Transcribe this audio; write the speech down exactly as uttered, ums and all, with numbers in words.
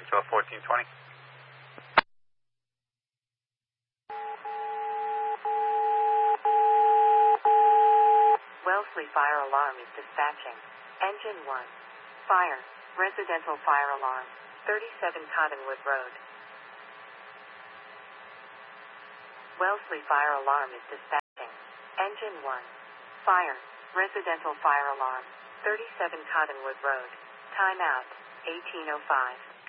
twelve fourteen twenty. Wellesley Fire Alarm is dispatching. Engine one. Fire. Residential fire alarm. thirty-seven Cottonwood Road. Wellesley Fire Alarm is dispatching. Engine one. Fire. Residential fire alarm. thirty-seven Cottonwood Road. Time out. eighteen oh five.